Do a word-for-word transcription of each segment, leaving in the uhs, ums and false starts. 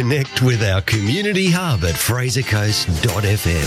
Connect with our community hub at fraser coast dot f m.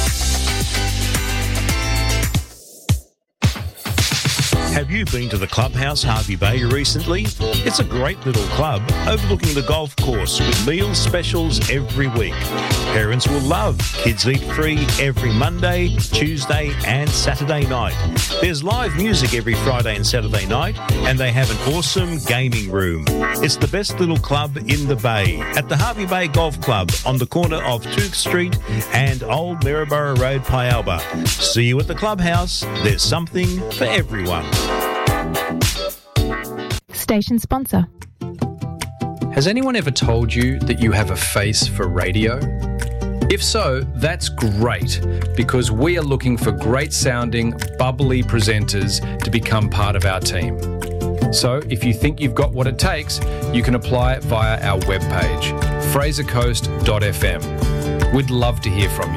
Have you been to the Clubhouse Hervey Bay recently? It's a great little club overlooking the golf course with meal specials every week. Parents will love kids eat free every Monday, Tuesday and Saturday night. There's live music every Friday and Saturday night, and they have an awesome gaming room. It's the best little club in the Bay at the Hervey Bay Golf Club on the corner of Tooth Street and Old Maryborough Road, Pialba. See you at the Clubhouse. There's something for everyone. Station sponsor. Has anyone ever told you that you have a face for radio? If so, that's great, because we are looking for great sounding, bubbly presenters to become part of our team. So if you think you've got what it takes, you can apply via our webpage, fraser coast dot f m. We'd love to hear from you.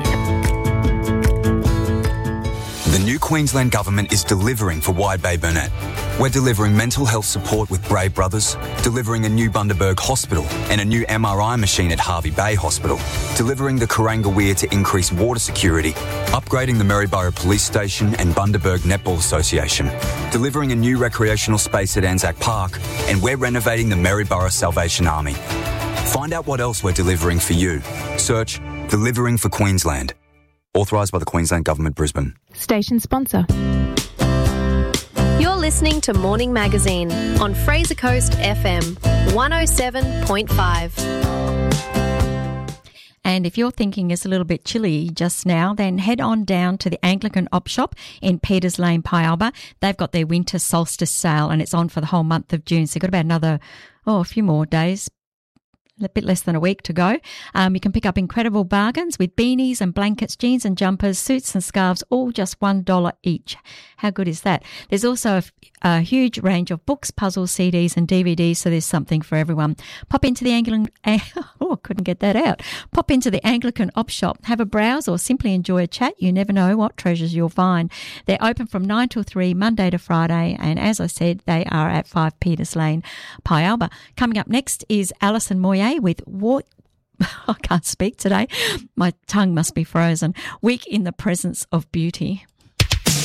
The new Queensland Government is delivering for Wide Bay Burnett. We're delivering mental health support with Brave Brothers, delivering a new Bundaberg Hospital and a new M R I machine at Hervey Bay Hospital, delivering the Kuranga Weir to increase water security, upgrading the Maryborough Police Station and Bundaberg Netball Association, delivering a new recreational space at Anzac Park, and we're renovating the Maryborough Salvation Army. Find out what else we're delivering for you. Search Delivering for Queensland. Authorised by the Queensland Government, Brisbane. Station sponsor. You're listening to Morning Magazine on Fraser Coast F M one oh seven point five. And if you're thinking it's a little bit chilly just now, then head on down to the Anglican Op Shop in Peters Lane, Pialba. They've got their winter solstice sale and it's on for the whole month of June. So you've got about another, oh, a few more days. A bit less than a week to go. Um, you can pick up incredible bargains with beanies and blankets, jeans and jumpers, suits and scarves, all just one dollar each. How good is that? There's also a, a huge range of books, puzzles, C Ds and D V Ds, so there's something for everyone. Pop into the Anglican... Oh, I couldn't get that out. Pop into the Anglican Op Shop, have a browse or simply enjoy a chat. You never know what treasures you'll find. They're open from nine till three, Monday to Friday, and as I said, they are at five Peters Lane, Pialba. Coming up next is Alison Moyer with what I can't speak today. My tongue must be frozen. Week in the Presence of Beauty.